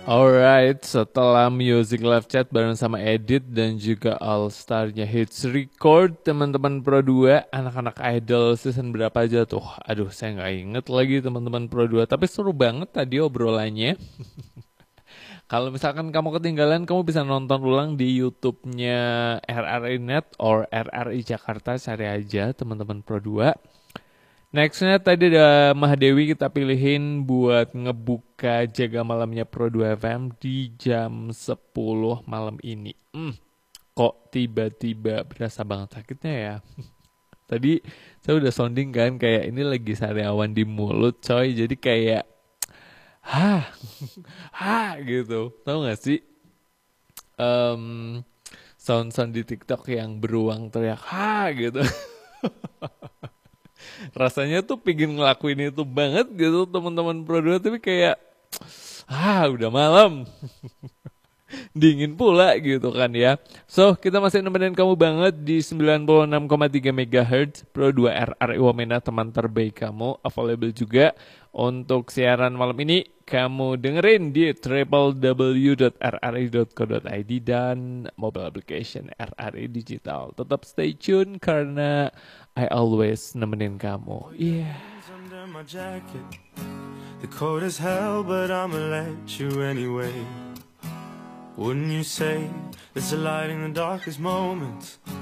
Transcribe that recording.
Alright, setelah Music Live Chat bareng sama Edit dan juga All Star-nya Hits Record, teman-teman Pro 2, anak-anak idol season berapa aja tuh? Aduh, saya nggak inget lagi teman-teman Pro 2, tapi seru banget tadi obrolannya. Kalau misalkan kamu ketinggalan, kamu bisa nonton ulang di YouTube-nya RRI Net or RRI Jakarta, cari aja teman-teman Pro 2. Nextnya tadi ada Mahdewi kita pilihin buat ngebuka jaga malamnya Pro 2 FM di jam 10 malam ini. Kok tiba-tiba berasa banget sakitnya ya? Tadi saya udah sounding kan kayak ini lagi sariawan di mulut coy. Jadi kayak hah, hah gitu. Tahu gak sih? Em, Sound-sound di TikTok yang beruang teriak ha gitu. Rasanya tuh pingin ngelakuin itu banget gitu teman-teman Pro 2 tapi kayak udah malam. Dingin pula gitu kan ya. So, kita masih nemenin kamu banget di 96,3 MHz Pro 2 RRI Wamena, teman terbaik kamu. Available juga untuk siaran malam ini. Kamu dengerin di www.rri.co.id dan mobile application RRI Digital. Tetap stay tune karena I always nemenin kamu. Yeah. Under my jacket, the cold as hell, but I'ma let you anyway. Wouldn't you say there's a light in the darkest moments?